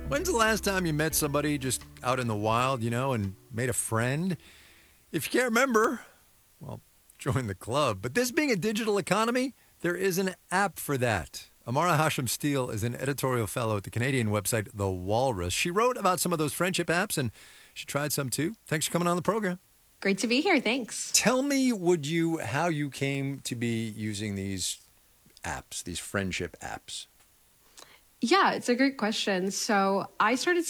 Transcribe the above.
When's the last time you met somebody just out in the wild, and made a friend? If you can't remember, well, join the club. But this being a digital economy, there is an app for that. Amara Hashem Steele is an editorial fellow at the Canadian website The Walrus. She wrote about some of those friendship apps, and she tried some too. Thanks for coming on the program. Great to be here. Thanks. Tell me, how you came to be using these apps, these friendship apps? Yeah, it's a great question. So I started